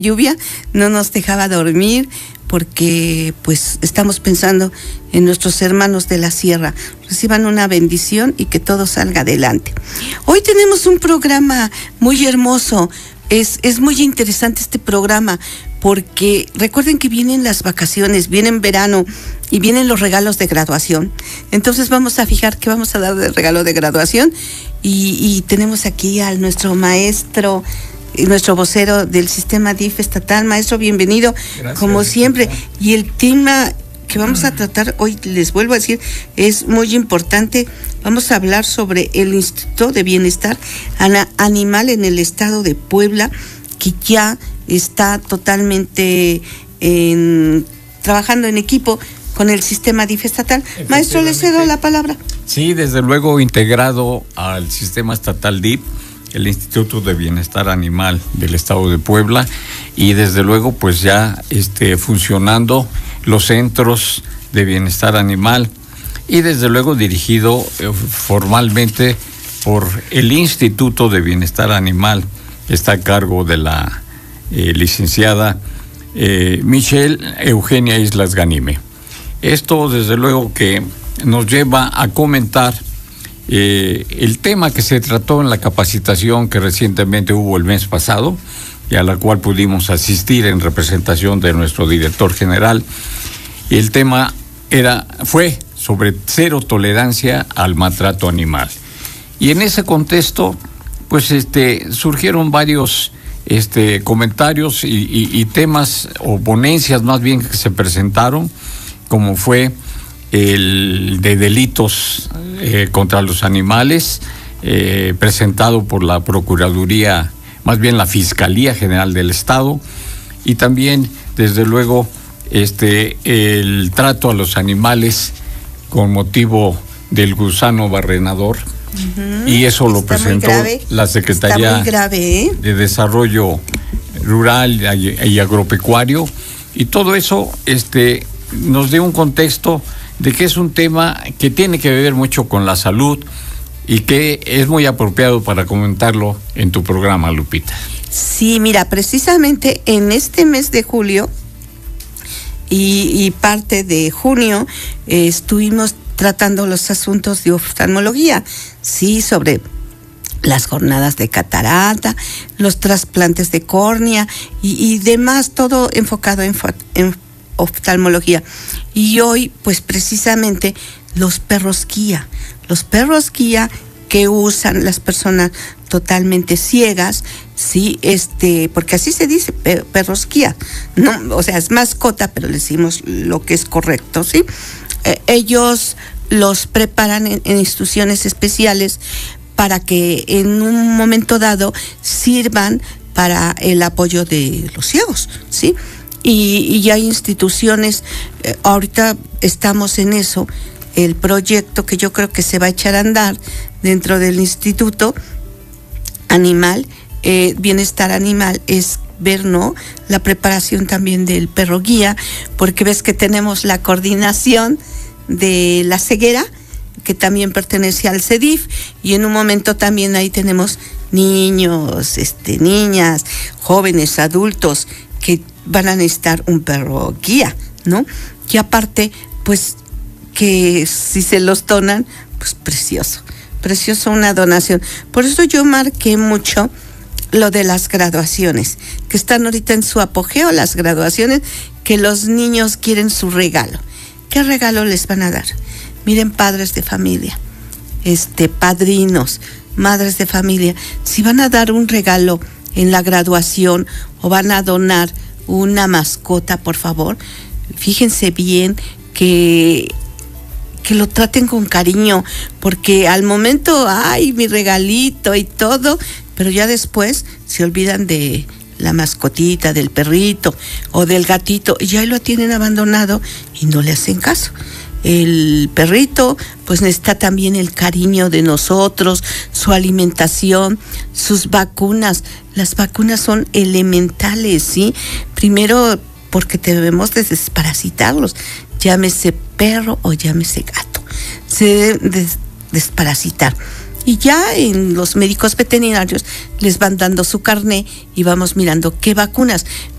lluvia no nos dejaba dormir porque pues estamos pensando en nuestros hermanos de la sierra. Reciban una bendición y que todo salga adelante. Hoy tenemos un programa muy hermoso. Es muy interesante este programa porque recuerden que vienen las vacaciones, vienen verano y vienen los regalos de graduación. Entonces vamos a fijar qué vamos a dar de regalo de graduación y tenemos aquí a nuestro maestro y nuestro vocero del sistema DIF estatal. Maestro, bienvenido. Gracias, como siempre. Y el tema que vamos a tratar hoy, les vuelvo a decir, es muy importante. Vamos a hablar sobre el Instituto de Bienestar Animal en el estado de Puebla, que ya está totalmente trabajando en equipo con el sistema DIF estatal. Maestro, le cedo la palabra. Sí, desde luego integrado al sistema estatal DIF, el Instituto de Bienestar Animal del Estado de Puebla, y desde luego pues ya funcionando los centros de bienestar animal, y desde luego dirigido formalmente por el Instituto de Bienestar Animal. Está a cargo de la licenciada Michelle Eugenia Islas Ganime. Esto desde luego que nos lleva a comentar el tema que se trató en la capacitación que recientemente hubo el mes pasado y a la cual pudimos asistir en representación de nuestro director general. El tema fue sobre cero tolerancia al maltrato animal. Y en ese contexto, pues surgieron varios comentarios y temas o ponencias más bien que se presentaron, como fue el de delitos contra los animales, presentado por la Procuraduría, más bien la Fiscalía General del Estado, y también, desde luego, el trato a los animales con motivo del gusano barrenador. Uh-huh. Y eso lo presentó la Secretaría de Desarrollo Rural y Agropecuario, y todo eso nos dio un contexto de que es un tema que tiene que ver mucho con la salud y que es muy apropiado para comentarlo en tu programa, Lupita. Sí, mira, precisamente en este mes de julio y parte de junio estuvimos tratando los asuntos de oftalmología, sí, sobre las jornadas de catarata, los trasplantes de córnea y demás, todo enfocado en oftalmología. Y hoy, pues precisamente, los perros guía que usan las personas totalmente ciegas, sí, porque así se dice, perros guía, no, o sea, es mascota, pero le decimos lo que es correcto, sí. Ellos los preparan en instituciones especiales para que en un momento dado sirvan para el apoyo de los ciegos, sí. Y hay instituciones, ahorita estamos en eso, el proyecto que yo creo que se va a echar a andar dentro del Instituto Animal, Bienestar Animal, es ver, ¿no?, la preparación también del perro guía, porque ves que tenemos la coordinación de la ceguera, que también pertenece al CEDIF, y en un momento también ahí tenemos niños, niñas, jóvenes, adultos, que van a necesitar un perro guía, ¿no? Y aparte, pues, que si se los donan, pues precioso una donación. Por eso yo marqué mucho lo de las graduaciones, que están ahorita en su apogeo, las graduaciones, que los niños quieren su regalo. ¿Qué regalo les van a dar? Miren, padres de familia, padrinos, madres de familia, si van a dar un regalo en la graduación o van a donar una mascota, por favor, fíjense bien que lo traten con cariño, porque al momento, ay, mi regalito y todo, pero ya después se olvidan de la mascotita, del perrito o del gatito, y ya lo tienen abandonado y no le hacen caso. El perrito pues necesita también el cariño de nosotros, su alimentación, sus vacunas. Las vacunas son elementales, ¿sí? Primero porque debemos desparasitarlos, llámese perro o llámese gato, se debe desparasitar. Y ya en los médicos veterinarios les van dando su carné y vamos mirando qué vacunas.